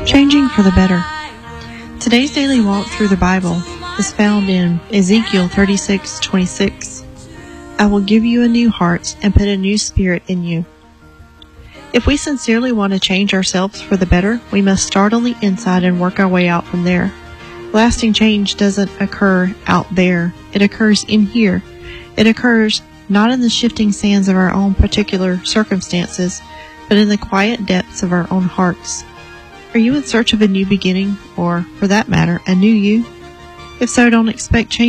Changing for the better. Today's daily walk through the Bible is found in Ezekiel 36:26. I will give you a new heart and put a new spirit in you. If we sincerely want to change ourselves for the better, we must start on the inside and work our way out from there. Lasting change doesn't occur out there. It occurs in here. It occurs not in the shifting sands of our own particular circumstances, but in the quiet depths of our own hearts. Are you in search of a new beginning, or, for that matter, a new you? If so, don't expect change